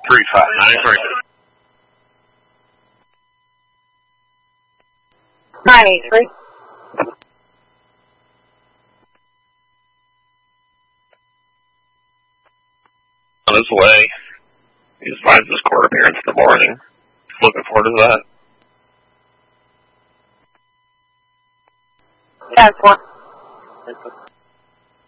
3593. 983. On his way. He just finds his court appearance in the morning. Looking forward to that. 10-4.